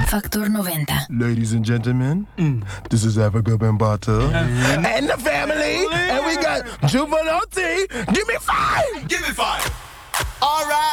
Factor 90. Ladies and gentlemen, this is Africa Bambata and the family, and we got Juvenile T. Give me 5! Give me 5! All right.